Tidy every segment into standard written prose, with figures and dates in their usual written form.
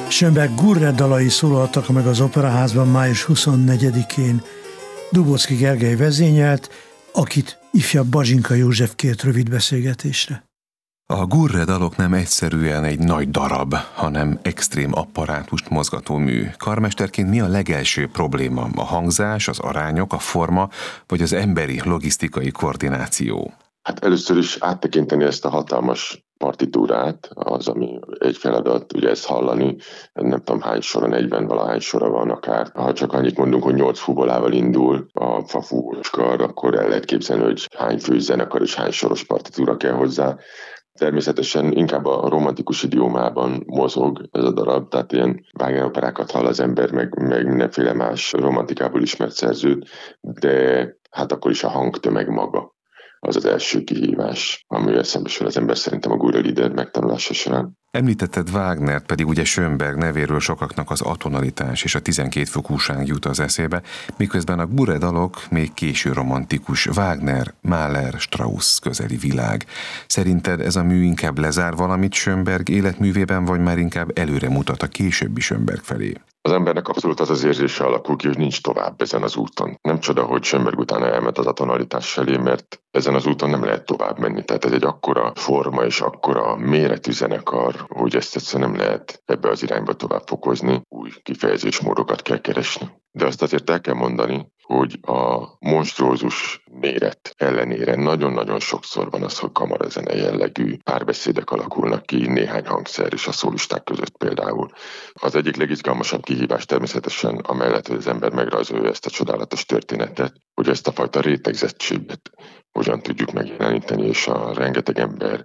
Schönberg Gurre dalai szólaltak meg az Operaházban május 24-én. Dubocki Gergely vezényelt, akit ifjabb Bazsinka József kért rövid beszélgetésre. A Gurre dalok nem egyszerűen egy nagy darab, hanem extrém apparátust mozgató mű. Karmesterként mi a legelső probléma? A hangzás, az arányok, a forma, vagy az emberi, logisztikai koordináció? Hát először is áttekinteni ezt a hatalmas partitúrát, az, ami egy feladat, ugye ezt hallani, nem tudom hány sora, 40 valahány sora van akár. Ha csak annyit mondunk, hogy 8 fubolával indul a fafúvós kar, akkor el lehet képzelni, hogy hány fős zenekar és hány soros partitúra kell hozzá. Természetesen inkább a romantikus idiómában mozog ez a darab, tehát ilyen Wagner operákat hall az ember, meg mindenféle más romantikából ismert szerzőt, de hát akkor is a hangtömeg maga az az első kihívás, amivel szembesül az ember szerintem a Gurre Lieder megtanulása során. Említetted Wagnert, pedig ugye Schönberg nevéről sokaknak az atonalitás és a 12 fokúság jut az eszébe, miközben a Gurre dalok még késő romantikus, Wagner, Mahler, Strauss közeli világ. Szerinted ez a mű inkább lezár valamit Schönberg életművében, vagy már inkább előre mutat a későbbi Schönberg felé? Az embernek abszolút az az érzése alakul ki, hogy nincs tovább ezen az úton. Nem csoda, hogy Schönberg utána elment az atonalitás felé, mert ezen az úton nem lehet tovább menni. Tehát ez egy akkora forma és akkora méretű zenekar, hogy ezt egyszerűen nem lehet ebbe az irányba tovább fokozni. Új kifejezésmódokat kell keresni. De azt azért el kell mondani, hogy a monstrózus méret ellenére nagyon-nagyon sokszor van az, hogy kamarazene jellegű párbeszédek alakulnak ki néhány hangszer és a szólisták között például. Az egyik legizgalmasabb kihívás természetesen amellett, hogy az ember megrajzolja ezt a csodálatos történetet, hogy ezt a fajta rétegzettséget hogyan tudjuk megjeleníteni, és a rengeteg ember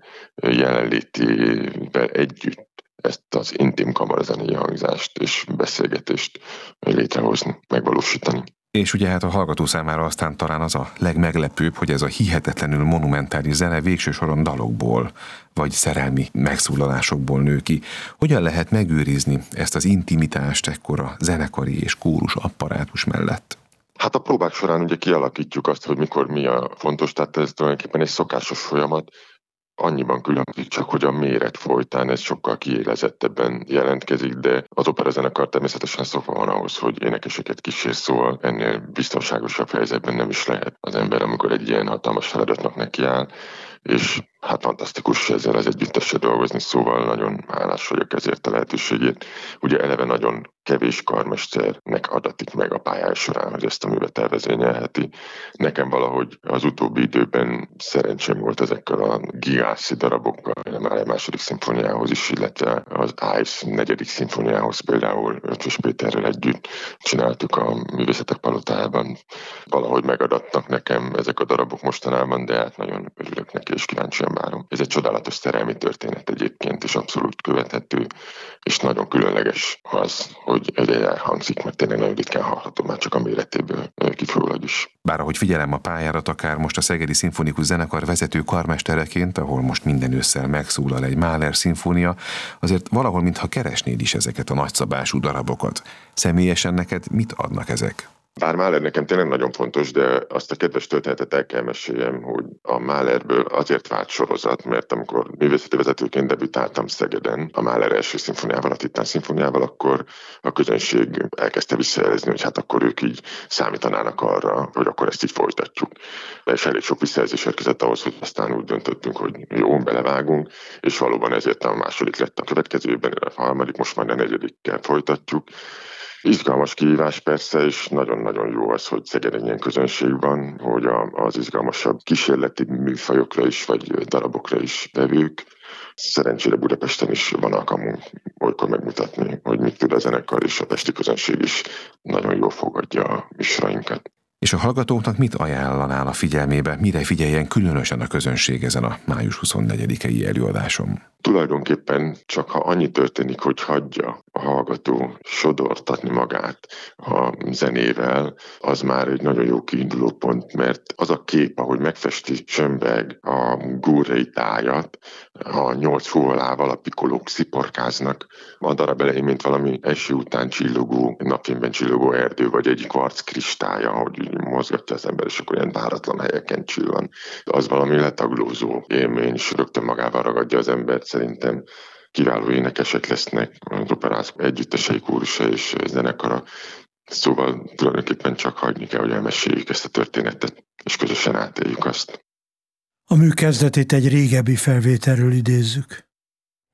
jelenlétével együtt ezt az intim kamarazenei hangzást és beszélgetést létrehozni, megvalósítani. És ugye hát a hallgató számára aztán talán az a legmeglepőbb, hogy ez a hihetetlenül monumentális zene végső soron dalokból, vagy szerelmi megszólalásokból nő ki. Hogyan lehet megőrizni ezt az intimitást ekkora zenekari és kórus apparátus mellett? Hát a próbák során ugye kialakítjuk azt, hogy mikor mi a fontos, tehát ez tulajdonképpen egy szokásos folyamat. Annyiban különbözik csak, hogy a méret folytán ez sokkal kiélezettebben jelentkezik, de az operazenekar természetesen szokva van ahhoz, hogy énekeseket kísér, szóval ennél biztonságosabb helyzetben nem is lehet az ember, amikor egy ilyen hatalmas feladatnak nekiáll, és hát fantasztikus ezzel az együttessel dolgozni, szóval nagyon hálás vagyok ezért a lehetőségét. Ugye eleve nagyon kevés karmesternek adatik meg a pályája során, hogy ezt a művet elvezényelheti. Nekem valahogy az utóbbi időben szerencsém volt ezekkel a gigászi darabokkal, a Mahler második szimfóniához is, illetve az Ice negyedik szimfóniához például Ötvös Péterrel együtt csináltuk a Művészetek Palotájában. Valahogy megadatnak nekem ezek a darabok mostanában, de hát nagyon örülök neki és kíváncsian várom. Ez egy csodálatos szerelmi történet egyébként, és abszolút követhető, és nagyon különleges az, hogy ez elhangzik, mert tényleg nagyon ritkán hallható, már csak a méretéből kifolyólag is. Bár ahogy figyelem a pályárat, akár most a Szegedi Szimfonikus Zenekar vezető karmestereként, ahol most minden ősszel megszólal egy Mahler szimfónia, azért valahol mintha keresnéd is ezeket a nagyszabású darabokat. Személyesen neked mit adnak ezek? Bár Mahler nekem tényleg nagyon fontos, de azt a kedves történetet el kell meséljem, hogy a Mahlerből azért vált sorozat, mert amikor művészeti vezetőként debütáltam Szegeden, a Mahler első szimfóniával, a Titán szimfóniával, akkor a közönség elkezdte visszajelezni, hogy hát akkor ők így számítanának arra, hogy akkor ezt így folytatjuk. És elég sok visszajelzés érkezett ahhoz, hogy aztán úgy döntöttünk, hogy jó, belevágunk, és valóban ezért a második lett a következőben, a harmadik, most már a negyedikkel folytatjuk. Izgalmas kihívás persze, és nagyon-nagyon jó az, hogy Szegeden ilyen közönség van, hogy az izgalmasabb kísérleti műfajokra is, vagy darabokra is vevők. Szerencsére Budapesten is van alkalmunk olykor megmutatni, hogy mit tud a zenekar, és a pesti közönség is nagyon jól fogadja a műsorainkat. És a hallgatóknak mit ajánlanál a figyelmébe, mire figyeljen különösen a közönség ezen a május 24-i előadáson? Tulajdonképpen csak ha annyi történik, hogy hagyja a hallgató sodortatni magát a zenével, az már egy nagyon jó kiinduló pont, mert az a kép, ahogy megfesti Schönberg a gurrei tájat, a 8 fuvolával a pikolók sziporkáznak, a darab elején, mint valami eső után csillogó, napfényben csillogó erdő, vagy egy kvarc kristálya, ahogy mozgatja az ember, és akkor ilyen váratlan helyeken csillan. Az valami letaglózó élmény, és rögtön magával ragadja az embert szerintem. kiváló énekesek lesznek, az Operaház együttesei, kórusa és zenekara. Szóval tulajdonképpen csak hagyni kell, hogy elmeséljük ezt a történetet, és közösen átéljük azt. A mű kezdetét egy régebbi felvételről idézzük.